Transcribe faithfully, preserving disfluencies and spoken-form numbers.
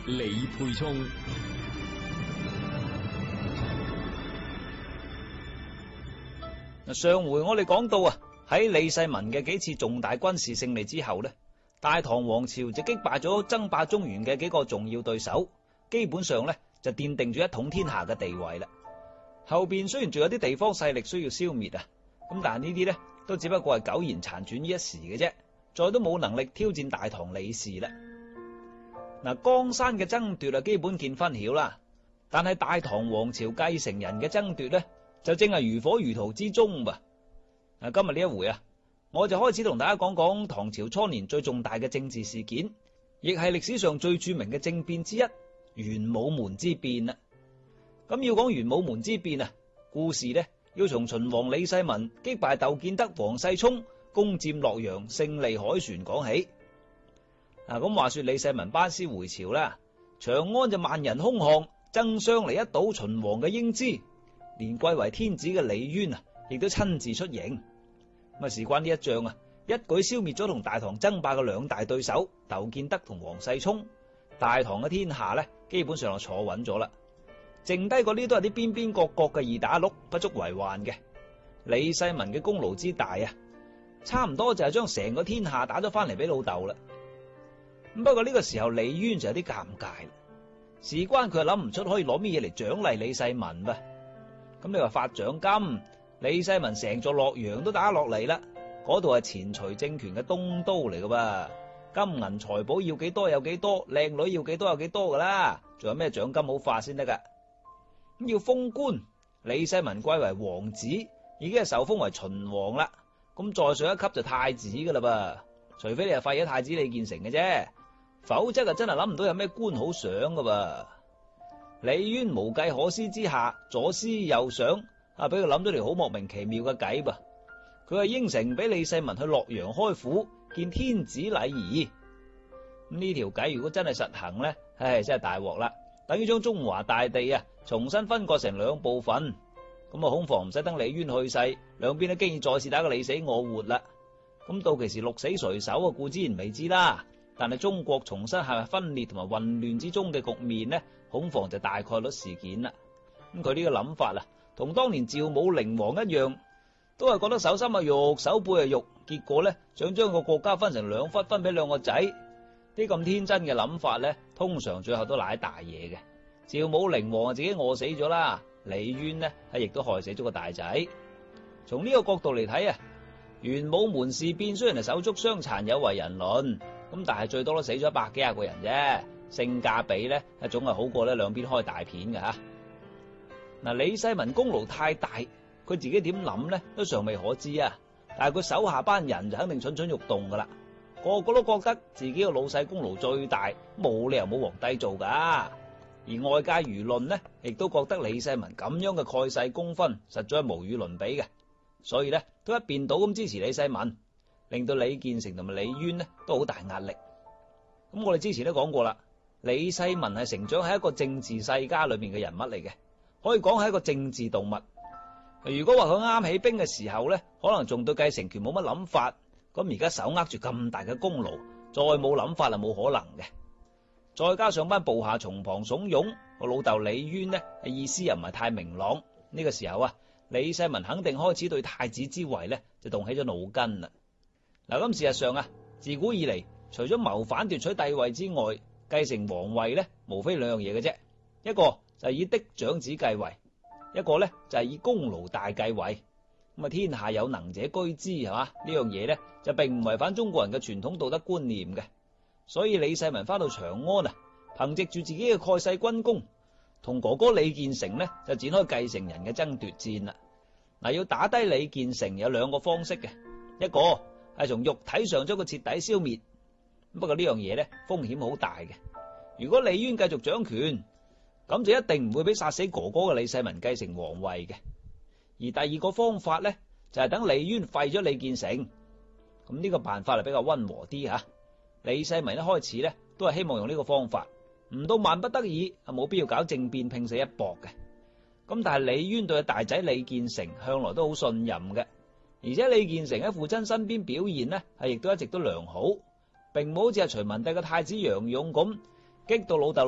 李沛聰。 上回我哋講到啊，喺李世民嘅幾次重大軍事勝利之後呢，大唐王朝就擊敗咗爭霸中原嘅幾個重要對手，基本上呢就奠定咗一統天下嘅地位啦。後邊雖然仲有啲地方勢力需要消滅啊，咁但係呢啲呢都只不過係苟延殘喘一時嘅啫，再都冇能力挑戰大唐李氏啦。嗱，江山嘅爭奪啊，基本見分曉啦，但係大唐王朝繼承人嘅爭奪呢，就正係如火如荼之中噃。嗱，今日呢一回啊，我就開始同大家講講唐朝初年最重大嘅政治事件，亦係歷史上最著名嘅政變之一——玄武門之變啦。咁要講玄武門之變啊，故事呢要從秦王李世民擊敗竇建德、王世充，攻佔洛陽，勝利凱旋講起。嗱，咁話說李世民班師回朝啦，長安就萬人空巷，爭相嚟一睹秦王嘅英姿，連貴為天子嘅李淵啊，亦都親自出迎。咁啊，事關呢一仗啊，一舉消滅咗同大唐爭霸嘅兩大對手竇建德同王世充，大唐嘅天下呢，基本上就坐穩咗啦。剩低嗰啲都係啲邊邊角角嘅二打六，不足為患嘅。李世民嘅功勞之大啊，差唔多就係將成個天下打咗翻嚟俾老豆啦。咁不過呢個時候李淵就有啲尷尬啦，事關佢係諗唔出可以攞咩嘢嚟獎勵李世民噃。咁你話發獎金，李世民成座洛陽都打落嚟啦，嗰度係前隋政權嘅東都嚟噶噃，金銀財寶要幾多有幾多，靚女要幾多有幾多噶啦，仲有咩獎金好發先得噶？咁要封官，李世民貴為王子，已經係受封為秦王啦，咁再上一級就太子噶啦噃，除非你係廢咗太子李建成嘅啫，否則就真係諗唔到有咩官好賞噶噃。李淵無計可施之下，左思右想，啊，俾佢諗咗條好莫名其妙嘅計噃。佢係應承俾李世民去洛陽開府見天子禮儀。咁呢條計如果真係實行呢，唉，真係大鑊啦，等於將中華大地啊重新分割成兩部分。咁啊，恐防唔使等李淵去世，兩邊都經已再次打個你死我活啦。咁到其時鹿死誰手啊，固之然未知啦。但係中國重新陷入分裂同埋混亂之中嘅局面呢，恐防就大概率事件啦。咁佢呢個諗法啊，同當年趙武靈王一樣，都係覺得手心係肉，手背係肉，結果呢，想將個國家分成兩忽，分俾兩個仔。啲咁天真嘅諗法呢，通常最後都賴大嘢嘅。趙武靈王自己餓死咗啦，李淵呢係亦都害死咗個大仔。從呢個角度嚟睇啊，玄武門事變雖然係手足相殘，有違人倫。咁但係最多都死咗一百幾廿個人啫，性價比咧，總係好過咧兩邊開大片嘅吓。嗱，李世民功勞太大，佢自己點諗咧都尚未可知啊。但係佢手下班人就肯定蠢蠢欲動噶啦，個個都覺得自己個老細功勞最大，冇理由冇皇帝做噶。而外界輿論呢，亦都覺得李世民咁樣嘅蓋世功勳實在係無與倫比嘅，所以咧都一邊倒咁支持李世民。令到李建成同埋李淵呢都好大壓力。咁我哋之前都講過啦，李世民係成長喺一個政治世家裏面嘅人物嚟嘅，可以講係一個政治動物。如果話佢啱起兵嘅時候呢，可能仲對繼承權冇乜諗法，咁而家手握住咁大嘅功勞，再冇諗法係冇可能嘅。再加上班部下從旁慫恿，我老豆李淵呢意思又唔係太明朗，呢個時候啊，李世民肯定開始對太子之位呢就動起咗腦筋啦。嗱，咁事實上啊，自古以嚟，除咗謀反奪取帝位之外，繼承皇位咧，無非兩樣嘢嘅啫。一個就係以嫡長子繼位，一個咧就係以功勞大繼位。咁啊，天下有能者居之，係嘛？呢樣嘢咧就並唔違反中國人嘅傳統道德觀念嘅。所以李世民翻到長安啊，憑借住自己嘅蓋世軍功，同哥哥李建成咧就展開繼承人嘅爭奪戰啦。嗱，要打低李建成有兩個方式嘅，一個係從肉體上將佢徹底消滅，不過呢樣嘢咧風險好大嘅。如果李淵繼續掌權，咁就一定唔會俾殺死哥哥嘅李世民繼承皇位嘅。而第二個方法咧就係、是、等李淵廢咗李建成，咁呢個辦法係比較溫和啲吓。李世民一開始咧都係希望用呢個方法，唔到萬不得已係冇必要搞政變拼死一搏嘅。咁但係李淵對大仔李建成向來都好信任嘅。而且李建成喺父親身邊表現呢，係亦都一直都良好，並冇好似係隋文帝嘅太子楊勇咁激到老豆